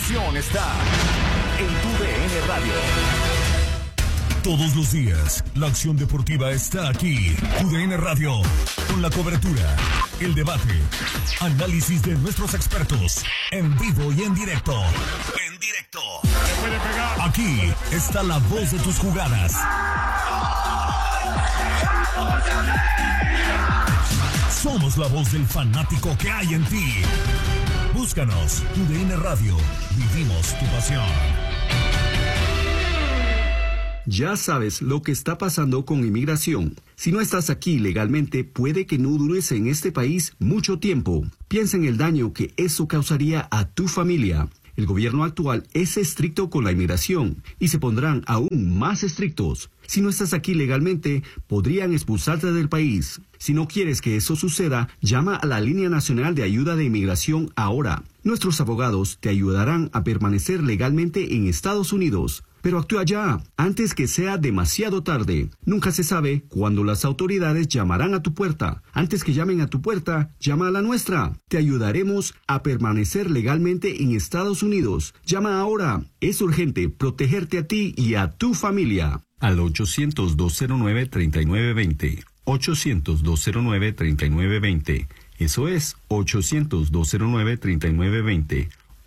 diversión está en tu DN Radio. Todos los días, la acción deportiva está aquí. Tu DN Radio, con la cobertura, el debate, análisis de nuestros expertos, en vivo y en directo. En directo. Aquí está la voz de tus jugadas. Somos la voz del fanático que hay en ti. Búscanos, Tu DN Radio. Vivimos tu pasión. Ya sabes lo que está pasando con inmigración. Si no estás aquí legalmente, puede que no dures en este país mucho tiempo. Piensa en el daño que eso causaría a tu familia. El gobierno actual es estricto con la inmigración y se pondrán aún más estrictos. Si no estás aquí legalmente, podrían expulsarte del país. Si no quieres que eso suceda, llama a la Línea Nacional de Ayuda de Inmigración ahora. Nuestros abogados te ayudarán a permanecer legalmente en Estados Unidos. Pero actúa ya, antes que sea demasiado tarde. Nunca se sabe cuándo las autoridades llamarán a tu puerta. Antes que llamen a tu puerta, llama a la nuestra. Te ayudaremos a permanecer legalmente en Estados Unidos. Llama ahora. Es urgente protegerte a ti y a tu familia. Al 800-209-3920. 800-209-3920. Eso es 800-209-3920.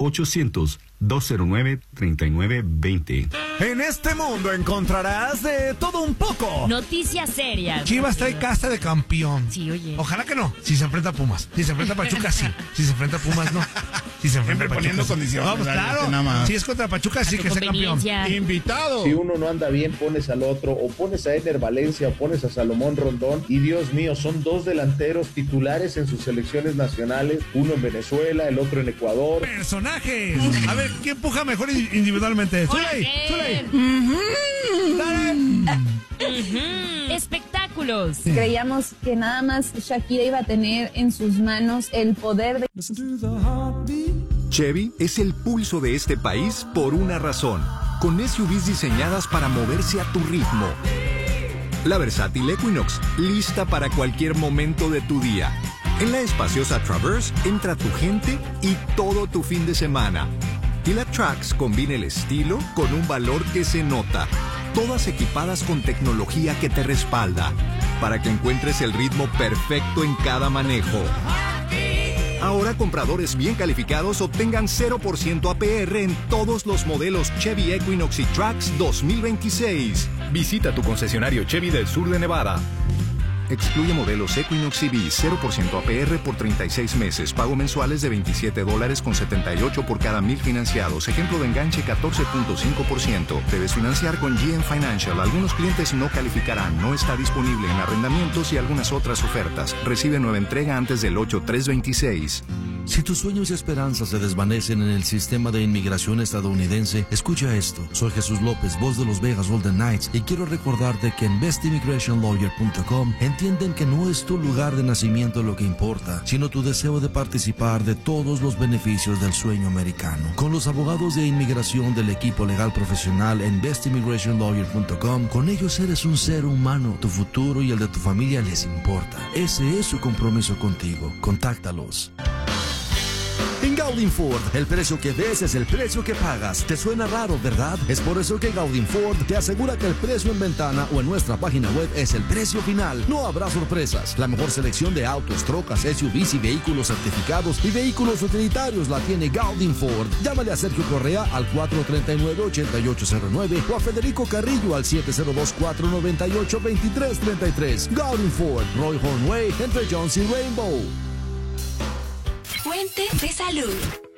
800-209-3920. En este mundo encontrarás de todo un poco. Noticias serias. Chivas trae casta de campeón. Sí, oye. Ojalá que no. Si se enfrenta a Pumas. Si se enfrenta a Pachuca, sí. Si se enfrenta a Pumas, no. Si se enfrenta a Pachuca, poniendo condiciones. No, pues claro. Si es contra Pachuca, sí que sea campeón. Invitado. Si uno no anda bien, pones al otro, o pones a Ener Valencia, o pones a Salomón Rondón, y Dios mío, son dos delanteros titulares en sus selecciones nacionales, uno en Venezuela, el otro en Ecuador. Personajes. A ver, ¿quién empuja mejor individualmente? ¡Zuley! ¡Dale! Espectáculos. Creíamos que nada más Shakira iba a tener en sus manos el poder de... Chevy es el pulso de este país por una razón. Con SUVs diseñadas para moverse a tu ritmo. La versátil Equinox, lista para cualquier momento de tu día. En la espaciosa Traverse entra tu gente y todo tu fin de semana. Y la Trax combina el estilo con un valor que se nota. Todas equipadas con tecnología que te respalda, para que encuentres el ritmo perfecto en cada manejo. Ahora compradores bien calificados obtengan 0% APR en todos los modelos Chevy Equinox y Trax 2026. Visita tu concesionario Chevy del sur de Nevada. Excluye modelos Equinox EV, 0% APR por 36 meses. Pago mensuales de $27.78 por cada 1,000 financiados. Ejemplo de enganche 14.5%. Debes financiar con GM Financial. Algunos clientes no calificarán. No está disponible en arrendamientos y algunas otras ofertas. Recibe nueva entrega antes del 8/3/26. Si tus sueños y esperanzas se desvanecen en el sistema de inmigración estadounidense, escucha esto. Soy Jesús López, voz de los Vegas Golden Knights, y quiero recordarte que en bestimmigrationlawyer.com entienden que no es tu lugar de nacimiento lo que importa, sino tu deseo de participar de todos los beneficios del sueño americano. Con los abogados de inmigración del equipo legal profesional en bestimmigrationlawyer.com, con ellos eres un ser humano. Tu futuro y el de tu familia les importa. Ese es su compromiso contigo. Contáctalos. En Gaudin Ford, el precio que ves es el precio que pagas. ¿Te suena raro, verdad? Es por eso que Gaudin Ford te asegura que el precio en ventana o en nuestra página web es el precio final. No habrá sorpresas. La mejor selección de autos, trocas, SUVs y vehículos certificados y vehículos utilitarios la tiene Gaudin Ford. Llámale a Sergio Correa al 439-8809 o a Federico Carrillo al 702-498-2333. Gaudin Ford, Roy Hornway, entre Jones y Rainbow. Fuente de salud.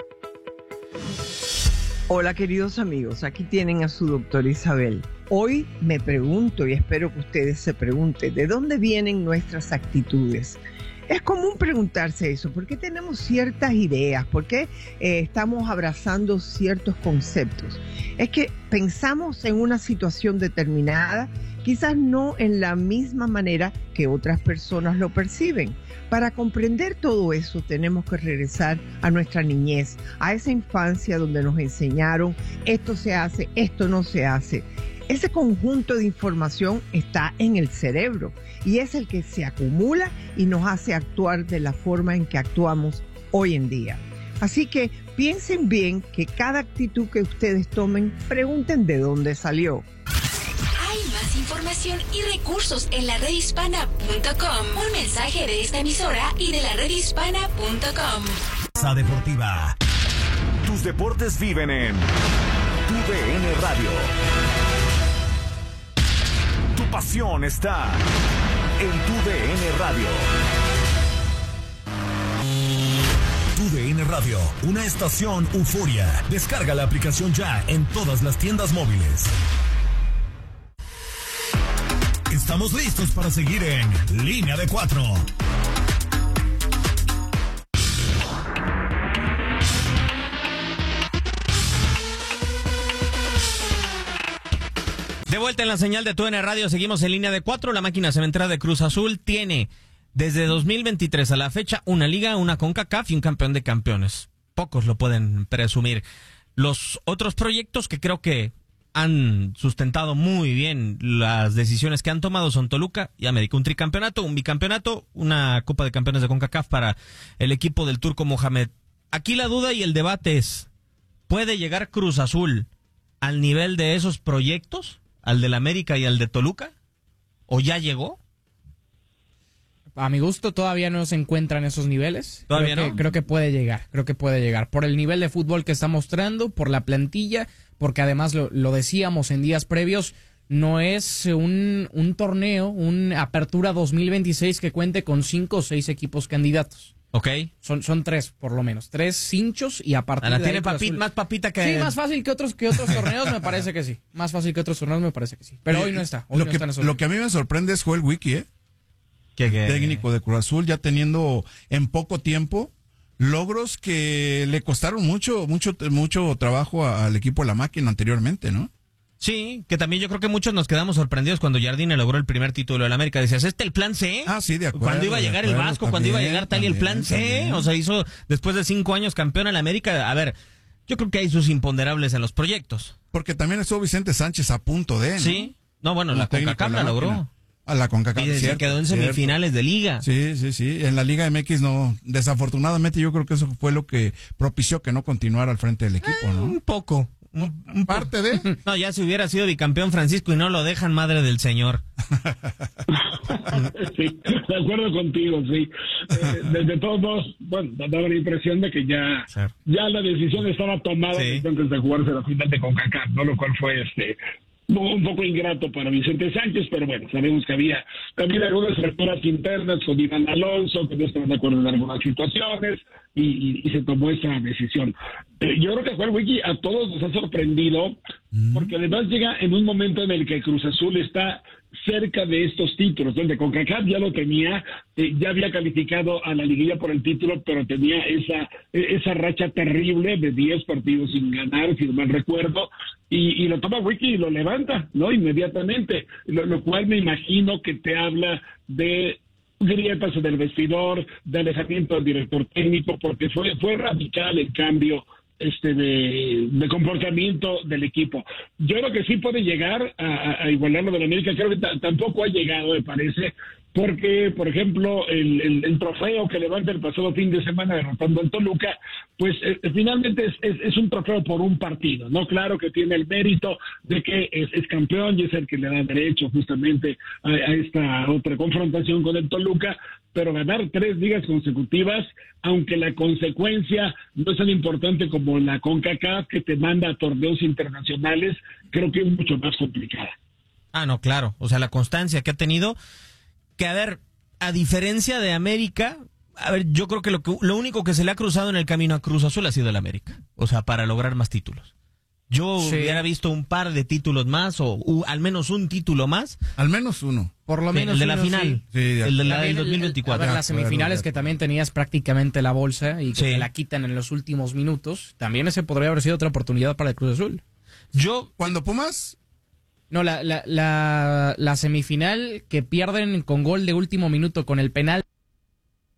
Hola queridos amigos, aquí tienen a su doctora Isabel. Hoy me pregunto y espero que ustedes se pregunten, ¿de dónde vienen nuestras actitudes? Es común preguntarse eso, ¿por qué tenemos ciertas ideas? ¿Por qué estamos abrazando ciertos conceptos? Es que pensamos en una situación determinada, quizás no en la misma manera que otras personas lo perciben. Para comprender todo eso tenemos que regresar a nuestra niñez, a esa infancia donde nos enseñaron esto se hace, esto no se hace. Ese conjunto de información está en el cerebro y es el que se acumula y nos hace actuar de la forma en que actuamos hoy en día. Así que piensen bien que cada actitud que ustedes tomen, pregunten de dónde salió. Hay más información y recursos en la redhispana.com. Un mensaje de esta emisora y de la redhispana.com. Sa Deportiva. Tus deportes viven en tu DN Radio. Tu pasión está en tu DN Radio. Tu DN Radio, una estación euforia. Descarga la aplicación ya en todas las tiendas móviles. Estamos listos para seguir en Línea de 4. De vuelta en la señal de TUDN Radio, seguimos en Línea de 4. La máquina cementera de Cruz Azul tiene desde 2023 a la fecha una liga, una CONCACAF y un campeón de campeones. Pocos lo pueden presumir. Los otros proyectos que creo que han sustentado muy bien las decisiones que han tomado son Toluca y América. Un tricampeonato, un bicampeonato, una Copa de Campeones de CONCACAF para el equipo del Turco Mohamed. Aquí la duda y el debate es, ¿puede llegar Cruz Azul al nivel de esos proyectos? ¿Al del América y al de Toluca? ¿O ya llegó? A mi gusto todavía no se encuentra en esos niveles. ¿Todavía no? Creo que puede llegar. Por el nivel de fútbol que está mostrando, por la plantilla, porque además lo decíamos en días previos, no es un torneo, una apertura 2026 que cuente con 5 o 6 equipos candidatos. Ok. Son 3, por lo menos. 3 cinchos y a partir de tiene ahí... más papita que... Sí, más fácil que otros torneos, me parece que sí. Más fácil que otros torneos, me parece que sí. Pero hoy no está. Lo que a mí me sorprende es Joel Wiki, técnico de Cruz Azul, ya teniendo en poco tiempo logros que le costaron mucho trabajo al equipo de la máquina anteriormente, ¿no? Sí, que también yo creo que muchos nos quedamos sorprendidos cuando Jardine logró el primer título de la América. Decías, ¿este el plan C? Ah, sí, de acuerdo. Cuando iba a llegar el Vasco, cuando iba a llegar tal y el plan C. También. O sea, hizo después de 5 años campeón en la América. A ver, yo creo que hay sus imponderables en los proyectos. Porque también estuvo Vicente Sánchez a punto de, ¿no? Sí. No, bueno, la CONCACAF la logró. A la CONCACAF, y se quedó en semifinales de liga. Sí. En la Liga MX no. Desafortunadamente yo creo que eso fue lo que propició que no continuara al frente del equipo, ¿no? Un poco. Parte de... No, ya si hubiera sido bicampeón Francisco y no lo dejan, madre del señor. Sí, de acuerdo contigo, sí. De todos modos, bueno, daba la impresión de que ya la decisión estaba tomada antes de jugarse la final de CONCACAF, ¿no? Lo cual fue un poco ingrato para Vicente Sánchez, pero bueno, sabemos que había también algunas fracturas internas con Iván Alonso, que no estaban de acuerdo en algunas situaciones, y se tomó esa decisión. Yo creo que Joel Wiki a todos nos ha sorprendido, porque además llega en un momento en el que Cruz Azul está cerca de estos títulos, donde CONCACAF ya lo tenía, ya había calificado a la liguilla por el título, pero tenía esa racha terrible de 10 partidos sin ganar, si no mal recuerdo, y lo toma Wiki y lo levanta, ¿no? Inmediatamente, lo cual me imagino que te habla de grietas en el vestidor, de alejamiento del director técnico, porque fue radical el cambio de comportamiento del equipo. Yo creo que sí puede llegar a igualar lo de la América. Creo que tampoco ha llegado, me parece, porque, por ejemplo, el trofeo que levanta el pasado fin de semana derrotando al Toluca, pues finalmente es un trofeo por un partido, ¿no? Claro que tiene el mérito de que es campeón y es el que le da derecho justamente a esta otra confrontación con el Toluca, pero ganar 3 ligas consecutivas, aunque la consecuencia no es tan importante como la CONCACAF, que te manda a torneos internacionales, creo que es mucho más complicada. Ah, no, claro. O sea, la constancia que ha tenido, que a ver, a diferencia de América, a ver, yo creo que lo único que se le ha cruzado en el camino a Cruz Azul ha sido el América. O sea, para lograr más títulos. Yo hubiera visto un par de títulos más, o al menos un título más. Al menos uno. Por lo menos el de la final. Sí, el de la del 2024. A ver, las semifinales que también tenías prácticamente la bolsa y que te la quitan en los últimos minutos. También ese podría haber sido otra oportunidad para el Cruz Azul. Cuando Pumas... No, la semifinal que pierden con gol de último minuto con el penal